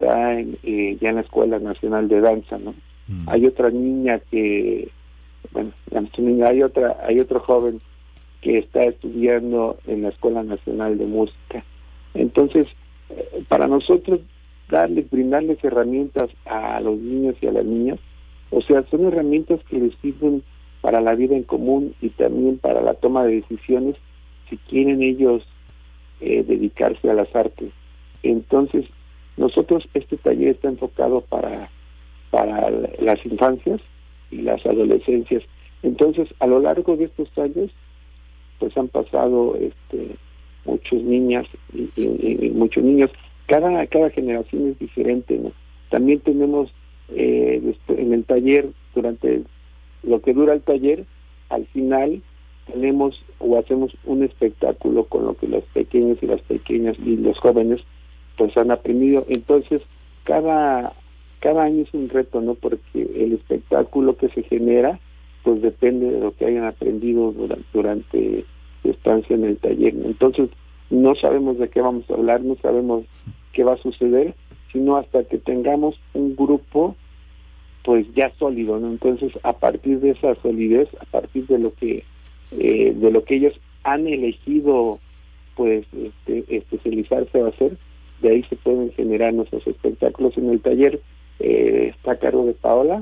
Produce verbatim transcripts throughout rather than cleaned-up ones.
está en, eh, ya en la Escuela Nacional de Danza, ¿no? Mm. Hay otra niña que, bueno, hay otra, hay otro joven que está estudiando en la Escuela Nacional de Música. Entonces, eh, para nosotros darles, brindarles herramientas a los niños y a las niñas, o sea, son herramientas que les sirven para la vida en común y también para la toma de decisiones si quieren ellos eh, dedicarse a las artes. Entonces, nosotros, este taller está enfocado para, para las infancias y las adolescencias. Entonces, a lo largo de estos años, pues han pasado este, muchos niñas y, y, y muchos niños. Cada, cada generación es diferente, ¿no? También tenemos eh, después, en el taller, durante lo que dura el taller, al final tenemos o hacemos un espectáculo con lo que los pequeños y las pequeñas y los jóvenes pues han aprendido. Entonces, cada, cada año es un reto, ¿no? Porque el espectáculo que se genera pues depende de lo que hayan aprendido durante, durante su estancia en el taller. Entonces, no sabemos de qué vamos a hablar, no sabemos qué va a suceder, sino hasta que tengamos un grupo pues ya sólido, ¿no? Entonces, a partir de esa solidez, a partir de lo que eh, de lo que ellos han elegido pues este, especializarse o hacer, de ahí se pueden generar nuestros espectáculos. En el taller eh, está a cargo de Paola,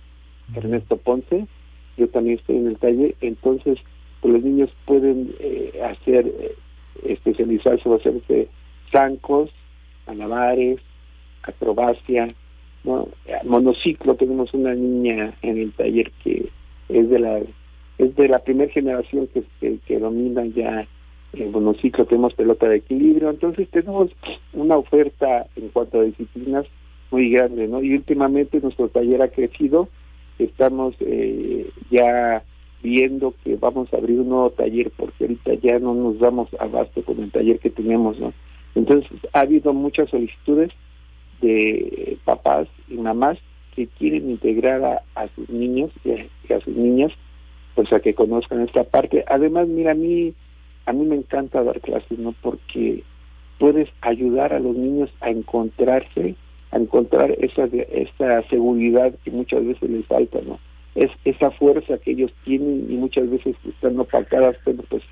Ernesto Ponce, yo también estoy en el taller. Entonces pues los niños pueden eh, hacer eh, especializarse o hacerse zancos, malabares, acrobacia, ¿no? Monociclo. Tenemos una niña en el taller que es de la es de la primera generación que, que, que domina ya el monociclo. Tenemos pelota de equilibrio. Entonces tenemos una oferta en cuanto a disciplinas muy grande, ¿no? Y últimamente nuestro taller ha crecido. Estamos eh, ya viendo que vamos a abrir un nuevo taller porque ahorita ya no nos damos abasto con el taller que tenemos, ¿no? Entonces ha habido muchas solicitudes de papás y mamás que quieren integrar a, a sus niños y a, y a sus niñas pues a que conozcan esta parte. Además, mira, a mí a mí me encanta dar clases, ¿no? Porque puedes ayudar a los niños a encontrarse, a encontrar esa esa seguridad que muchas veces les falta, ¿no? Es esa fuerza que ellos tienen y muchas veces están opacadas, pero pues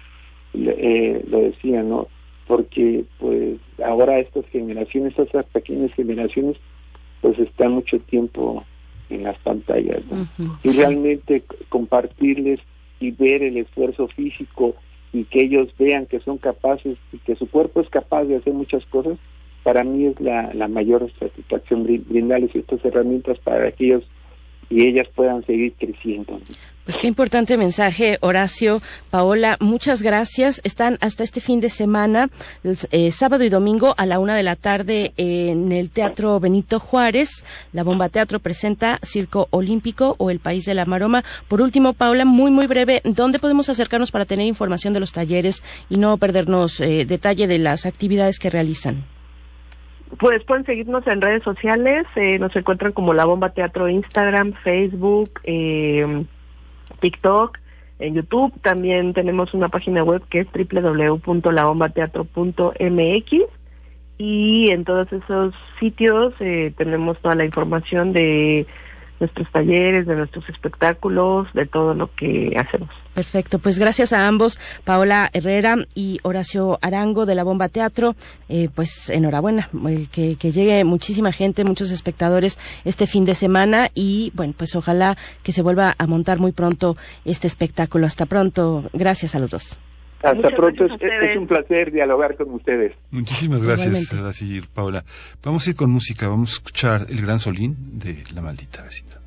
eh, lo decía, ¿no? Porque pues ahora estas generaciones, estas pequeñas generaciones, pues están mucho tiempo en las pantallas, ¿no? Uh-huh, y sí. Realmente compartirles y ver el esfuerzo físico y que ellos vean que son capaces y que su cuerpo es capaz de hacer muchas cosas, para mí es la, la mayor satisfacción, brindarles estas herramientas para que ellos y ellas puedan seguir creciendo. Pues qué importante mensaje, Horacio. Paola, muchas gracias. Están hasta este fin de semana, eh, sábado y domingo a la una de la tarde en el Teatro Benito Juárez. La Bomba Teatro presenta Circo Olímpico o El País de la Maroma. Por último, Paola, muy muy breve, ¿dónde podemos acercarnos para tener información de los talleres y no perdernos eh, detalle de las actividades que realizan? Pues pueden seguirnos en redes sociales, eh, nos encuentran como La Bomba Teatro, Instagram, Facebook, eh, TikTok, en YouTube. También tenemos una página web que es doble u doble u doble u punto la bomba teatro punto eme equis y en todos esos sitios eh, tenemos toda la información de nuestros talleres, de nuestros espectáculos, de todo lo que hacemos. Perfecto, pues gracias a ambos, Paola Herrera y Horacio Arango de La Bomba Teatro. Eh, pues enhorabuena, eh, que, que llegue muchísima gente, muchos espectadores este fin de semana y bueno, pues ojalá que se vuelva a montar muy pronto este espectáculo. Hasta pronto, gracias a los dos. Hasta Muchas pronto, es, es un placer dialogar con ustedes. Muchísimas gracias, Horacio y Paola. Vamos a ir con música, vamos a escuchar El Gran Solín de La Maldita Vecindad.